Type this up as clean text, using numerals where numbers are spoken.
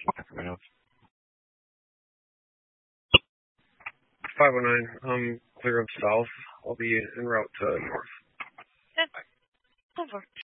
509, clear of south. I'll be en route to north. Over.